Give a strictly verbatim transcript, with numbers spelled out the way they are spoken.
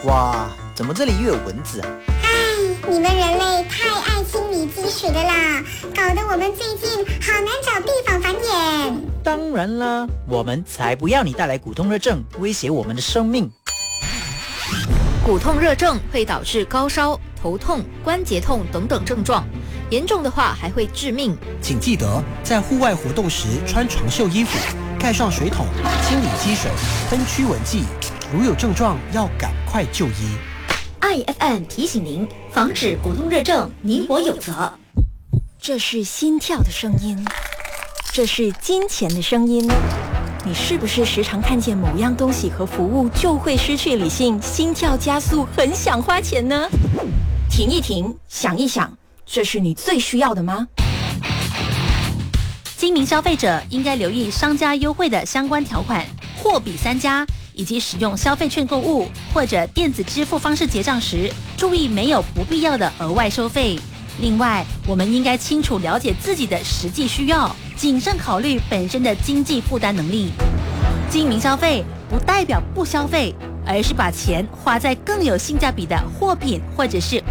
哇，怎么这里又有蚊子啊？ 唉，你们人类太爱清理积水的啦，搞得我们最近好难找地方繁衍。 当然啦，我们才不要你带来骨痛热症，威胁我们的生命。 骨痛热症会导致高烧、头痛、关节痛等等症状，严重的话还会致命。 请记得在户外活动时穿长袖衣服，盖上水桶，清理积水，喷驱蚊剂。如有症状，要赶快就医。 I F M 提醒您，防止骨痛热症，你我有责。 这是心跳的声音，这是金钱的声音。你是不是时常看见某样东西和服务就会失去理性，心跳加速，很想花钱呢？停一停，想一想，这是你最需要的吗？ 精明消费者应该留意商家优惠的相关条款，货比三家，以及使用消费券购物或者电子支付方式结账时，注意没有不必要的额外收费。另外，我们应该清楚了解自己的实际需要，谨慎考虑本身的经济负担能力。精明消费不代表不消费，而是把钱花在更有性价比的货品或者是